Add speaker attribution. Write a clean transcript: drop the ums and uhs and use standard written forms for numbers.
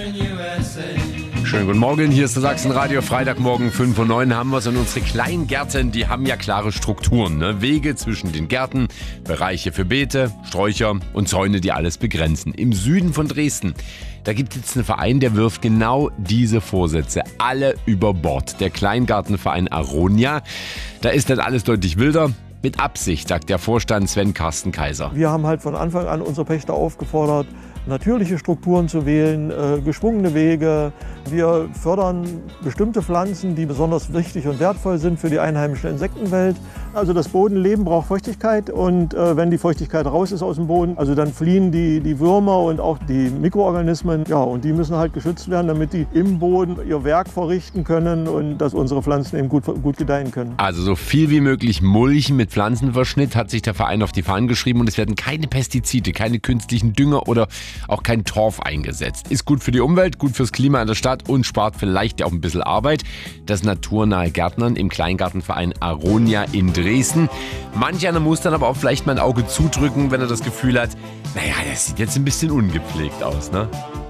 Speaker 1: Schönen guten Morgen, hier ist das Sachsenradio. Freitagmorgen 5:09 haben wir es. Und unsere Kleingärten, die haben ja klare Strukturen. Ne? Wege zwischen den Gärten, Bereiche für Beete, Sträucher und Zäune, die alles begrenzen. Im Süden von Dresden, da gibt es jetzt einen Verein, der wirft genau diese Vorsätze alle über Bord. Der Kleingartenverein Aronia. Da ist das alles deutlich wilder. Mit Absicht, sagt der Vorstand Sven Carsten Kaiser.
Speaker 2: Wir haben halt von Anfang an unsere Pächter aufgefordert, natürliche Strukturen zu wählen, geschwungene Wege. Wir fördern bestimmte Pflanzen, die besonders wichtig und wertvoll sind für die einheimische Insektenwelt. Also das Bodenleben braucht Feuchtigkeit und wenn die Feuchtigkeit raus ist aus dem Boden, also dann fliehen die Würmer und auch die Mikroorganismen. Ja, und die müssen halt geschützt werden, damit die im Boden ihr Werk verrichten können und dass unsere Pflanzen eben gut gedeihen können.
Speaker 1: Also so viel wie möglich mulchen mit Pflanzenverschnitt hat sich der Verein auf die Fahnen geschrieben und es werden keine Pestizide, keine künstlichen Dünger oder auch kein Torf eingesetzt. Ist gut für die Umwelt, gut fürs Klima in der Stadt und spart vielleicht auch ein bisschen Arbeit. Das naturnahe Gärtnern im Kleingartenverein Aronia in Dresden. Manch einer muss dann aber auch vielleicht mal ein Auge zudrücken, wenn er das Gefühl hat, naja, das sieht jetzt ein bisschen ungepflegt aus, ne?